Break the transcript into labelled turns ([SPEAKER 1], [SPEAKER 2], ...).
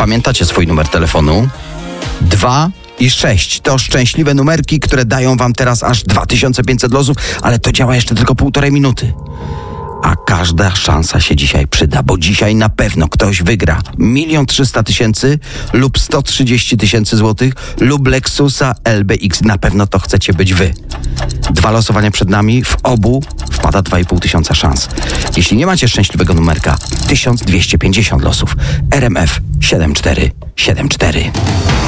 [SPEAKER 1] Pamiętacie swój numer telefonu? 2 i 6 to szczęśliwe numerki, które dają wam teraz aż 2500 losów, ale to działa jeszcze tylko 1,5 minuty. A każda szansa się dzisiaj przyda, bo dzisiaj na pewno ktoś wygra 1 300 000 lub 130 000 złotych lub Lexusa LBX. Na pewno to chcecie być wy. 2 losowania przed nami, w obu wpada 2500 szans. Jeśli nie macie szczęśliwego numerka, 1250 losów. RMF 7474.